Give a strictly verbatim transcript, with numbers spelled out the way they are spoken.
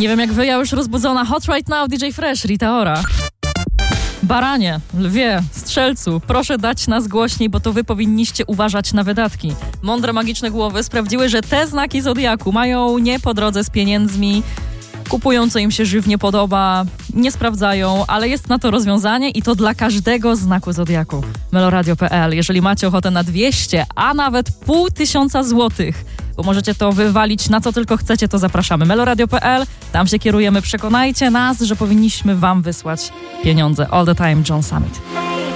Nie wiem jak wy, ja już rozbudzona. Hot right now, D J Fresh, Rita Ora. Baranie, lwie, strzelcu, proszę dać nas głośniej, bo to wy powinniście uważać na wydatki. Mądre, magiczne głowy sprawdziły, że te znaki zodiaku mają nie po drodze z pieniędzmi, kupują co im się żywnie podoba, nie sprawdzają, ale jest na to rozwiązanie i to dla każdego znaku zodiaku. meloradio kropka p l. Jeżeli macie ochotę na dwieście, a nawet pół tysiąca złotych, bo możecie to wywalić na co tylko chcecie, to zapraszamy. meloradio kropka p l, tam się kierujemy. Przekonajcie nas, że powinniśmy wam wysłać pieniądze. All the time, John Summit.